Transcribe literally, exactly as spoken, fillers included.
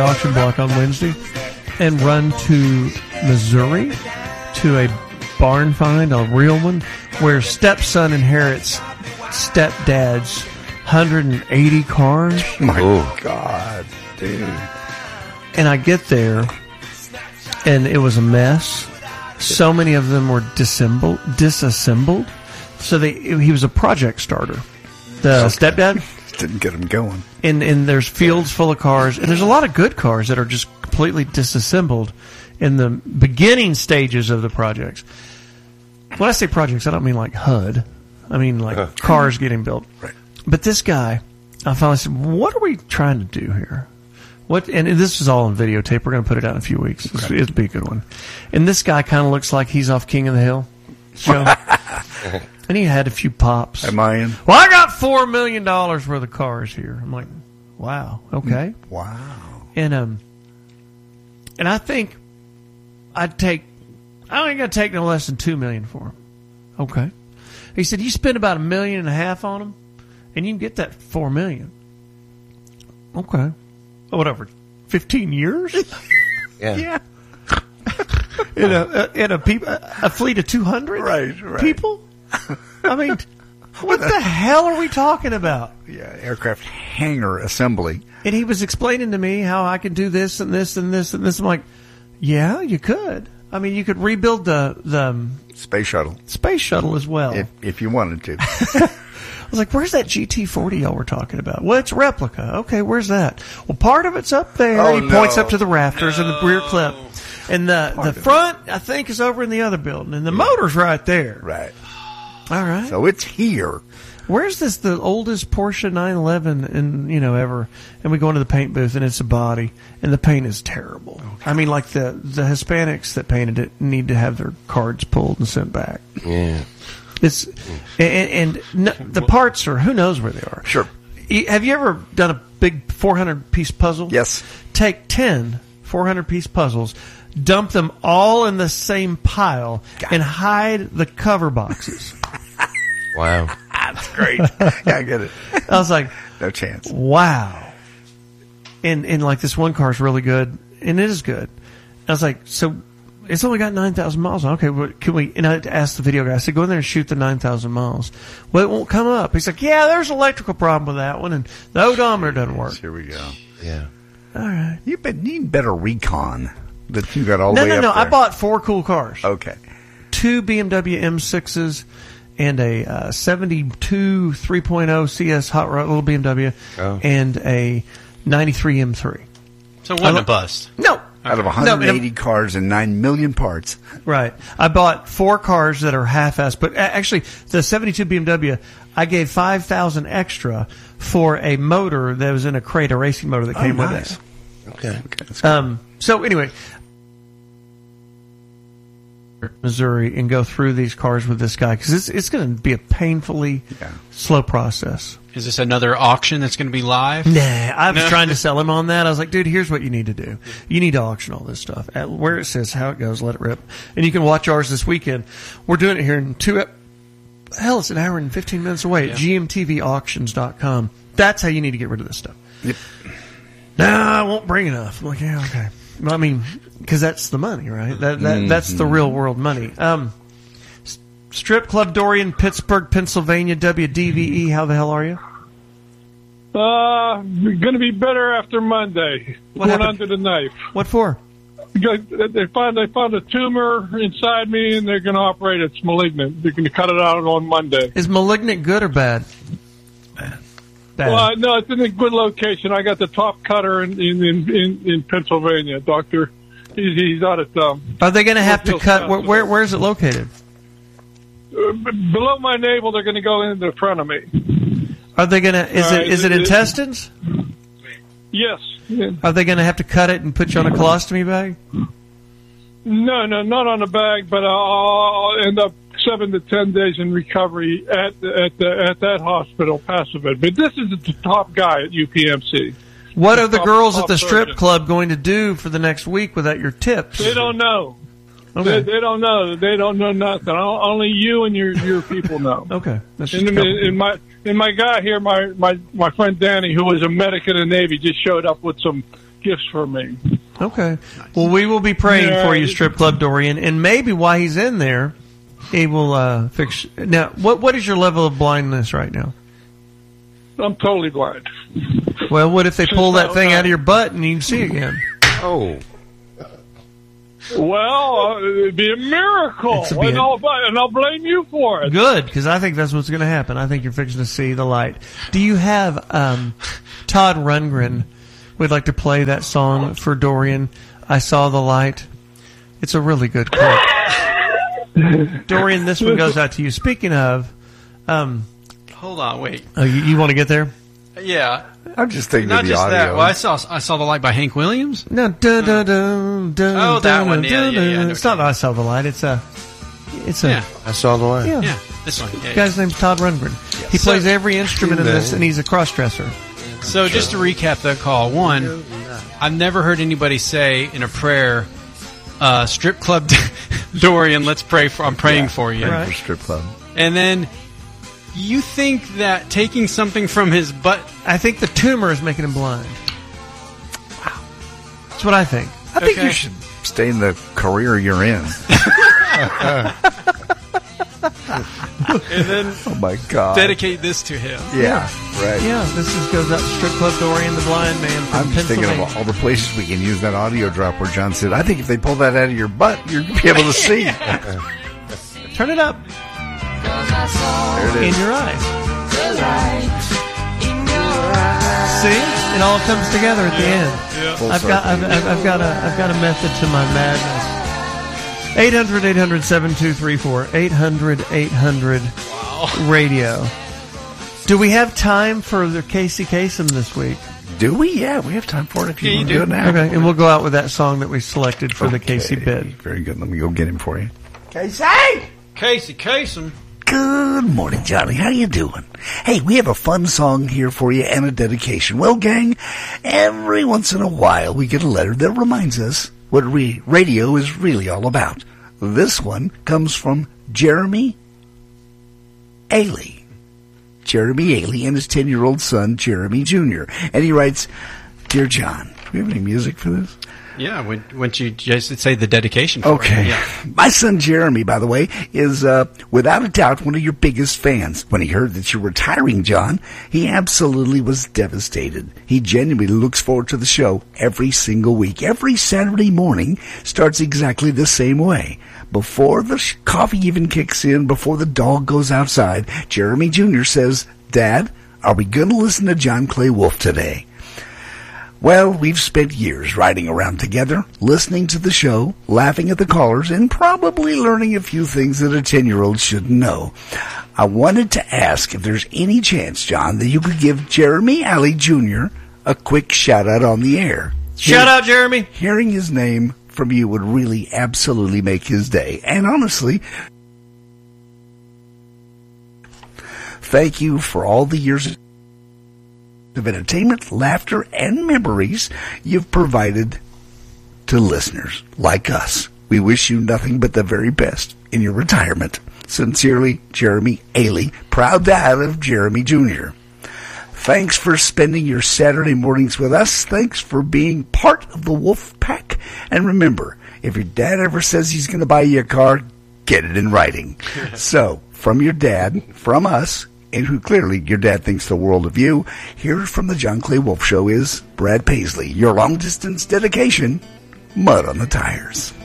auction block on Wednesday and run to Missouri to a barn find, a real one, where stepson inherits stepdad's one hundred eighty cars. My oh. God, dude. And I get there, and it was a mess. So many of them were disassembled. disassembled. So they, he was a project starter. The okay. stepdad didn't get him going. And, and there's fields full of cars, and there's a lot of good cars that are just completely disassembled in the beginning stages of the projects. When I say projects, I don't mean like H U D. I mean like uh, cars getting built. Right. But this guy, I finally said, what are we trying to do here? What? And this is all on videotape. We're going to put it out in a few weeks. Okay. It'll be a good one. And this guy kind of looks like he's off King of the Hill show. And he had a few pops. Am I in? Well, I got four million dollars worth of cars here. I'm like, wow, okay. Wow. And, um, and I think I'd take, I ain't going to take no less than two million dollars for them. Okay. He said, you spend about a million and a half on them, and you can get that four million dollars. Okay. Whatever. Fifteen years? Yeah. Yeah. in a, a in a peop, a fleet of two hundred right, right. people? I mean, what the hell are we talking about? Yeah, aircraft hangar assembly. And he was explaining to me how I could do this and this and this and this. I'm like, yeah, you could. I mean, you could rebuild the the space shuttle, space shuttle as well, if, if you wanted to. I was like, where's that G T forty y'all were talking about? Well, it's replica. Okay, where's that? Well, part of it's up there. Oh, he no. points up to the rafters no. and the rear clip. And the, the front, I think, is over in the other building. And the yeah. motor's right there. Right. All right. So it's here. Where's this, the oldest Porsche nine eleven in, you know, ever? And we go into the paint booth, and it's a body, and the paint is terrible. Okay. I mean, like the, the Hispanics that painted it need to have their cards pulled and sent back. Yeah. It's and, and no, the parts are, who knows where they are. Sure. Have you ever done a big four hundred piece puzzle? Yes. Take ten four hundred piece puzzles, dump them all in the same pile, God. and hide the cover boxes. Wow. That's great. Yeah, I get it. I was like, no chance. Wow. And, and like this one car is really good, and it is good. I was like, so it's only got nine thousand miles on. Okay, well, can we, and I asked the video guy, I said, go in there and shoot the nine thousand miles. Well, it won't come up. He's like, yeah, there's an electrical problem with that one, and the odometer doesn't work. Here we go. Yeah. All right. You've been needing better recon that you got all the no, way no, up No, no, no. there. I bought four cool cars. Okay. Two B M W M sixes and a uh, seventy-two three point oh C S hot rod, little B M W, oh. and a ninety-three M three. So it wasn't lo- a bust? No. Out of one hundred eighty no, cars and nine million parts. Right. I bought four cars that are half-assed, but actually the seventy-two B M W, I gave five thousand dollars extra for a motor that was in a crate, a racing motor that came oh, with nice. it. Okay. okay that's cool. Um, so anyway, Missouri, and go through these cars with this guy, because it's, it's going to be a painfully yeah. slow process. Is this another auction that's going to be live? Nah, I was no. trying to sell him on that. I was like, dude, here's what you need to do. You need to auction all this stuff. At where it says how it goes, let it rip. And you can watch ours this weekend. We're doing it here in two, hell, it's an hour and fifteen minutes away yeah. at G M T V auctions dot com. That's how you need to get rid of this stuff. Yep. No, nah, I won't bring enough. I'm like, yeah, okay. I mean, because that's the money, right? That, that mm-hmm. That's the real world money. Um, Strip Club Dorian, Pittsburgh, Pennsylvania, W D V E. How the hell are you? Uh, going to be better after Monday. What Going happened? under the knife. What for? Because they found they found a tumor inside me, and they're going to operate. It's malignant. They're going to cut it out on Monday. Is malignant good or bad? Bad. Bad. Well, no, it's in a good location. I got the top cutter in in in, in Pennsylvania. Doctor, he's he's out at. Um, Are they going to have to cut? Where, where where is it located? Uh, below my navel, they're going to go into the front of me. Are they going to? Is All it right, is it, it intestines? Yes. Yeah. Are they going to have to cut it and put you on a colostomy bag? No, no, not on the bag, but I'll end up seven to ten days in recovery at at the, at that hospital, Passive. But this is the top guy at U P M C. What are the top, girls top at the strip surgeon. club going to do for the next week without your tips? They don't know. Okay. They, they don't know. They don't know nothing. Only you and your your people know. Okay. That's just and, and my and my guy here, my, my my friend Danny, who was a medic in the Navy, just showed up with some gifts for me. Okay. Well, we will be praying Yeah. for you, Strip Club Dorian, and maybe while he's in there, he will uh, fix. Now, what what is your level of blindness right now? I'm totally blind. Well, what if they pull that Just thing about- out of your butt and you can see again? Oh. Well, uh, it'd be a miracle, It's a be- and, I'll, and I'll blame you for it. Good, because I think that's what's going to happen. I think you're fixing to see the light. Do you have um, Todd Rundgren? Would like to play that song for Dorian. I saw the light. It's a really good clip. Dorian, this one goes out to you. Speaking of, um, Hold on, wait. oh, you, you want to get there? Yeah, I'm just thinking not of the just audio. that. Well, I saw I saw the light by Hank Williams. No, dun, dun, dun, dun, Oh, that dun, one. Yeah, dun, yeah, yeah, I dun. know It's what not you mean. I Saw the Light. It's a, it's a, Yeah, I saw the light. yeah. yeah, this one. Yeah, The yeah. guy's name's Todd Rundgren. He So- plays every instrument in this, and he's a cross-dresser. So just to recap the call, one, I've never heard anybody say in a prayer, uh, "Strip Club Dorian, let's pray for. I'm praying for you." Right. For strip club. And then you think that taking something from his butt. I think the tumor is making him blind. Wow. That's what I think. I think Okay. you should stay in the career you're in. And then Oh my God. dedicate this to him. Yeah, right. Yeah, this is, goes out to Strip Club Dorian, the blind man from I'm just thinking Pennsylvania. of all the places we can use that audio drop where John said, I think if they pull that out of your butt, you're going to be able to see. Turn it up There it in is. your eyes. See, it all comes together at the end. Full I've got, circle. I've, I've, I've got a, I've got a method to my madness. eight hundred, eight hundred, seven two three four. eight hundred, eight hundred radio. Do we have time for the Casey Kasem this week? Do we? Yeah, we have time for it if you Yeah, want you to do do. it now. Okay, and we'll go out with that song that we selected for the Okay, Casey bid. Very good. Let me go get him for you. Casey Kasem. Good morning, Johnny. How you doing? Hey, we have a fun song here for you and a dedication. Well, gang, every once in a while we get a letter that reminds us what re- radio is really all about. This one comes from Jeremy Ailey. Jeremy Ailey and his ten-year-old son, Jeremy Junior And he writes, Dear John, do we have any music for this? Yeah, when, once you just say the dedication for Okay. it. Yeah. My son Jeremy, by the way, is uh, without a doubt one of your biggest fans. When he heard that you're retiring, John, he absolutely was devastated. He genuinely looks forward to the show every single week. Every Saturday morning starts exactly the same way. Before the sh- coffee even kicks in, before the dog goes outside, Jeremy Junior says, Dad, are we going to listen to John Clay Wolf today? Well, we've spent years riding around together, listening to the show, laughing at the callers, and probably learning a few things that a ten-year-old shouldn't know. I wanted to ask if there's any chance, John, that you could give Jeremy Alley Junior a quick shout-out on the air. Shout out, Jeremy. Hearing his name from you would really absolutely make his day. And honestly, thank you for all the years of entertainment, laughter, and memories you've provided to listeners like us. We wish you nothing but the very best in your retirement. Sincerely, Jeremy Ailey, proud dad of Jeremy Junior Thanks for spending your Saturday mornings with us. Thanks for being part of the Wolf Pack. And remember, if your dad ever says he's going to buy you a car, get it in writing. So, from your dad, from us, and who clearly your dad thinks the world of you, here from the John Clay Wolf Show is Brad Paisley, your long-distance dedication, Mud on the Tires.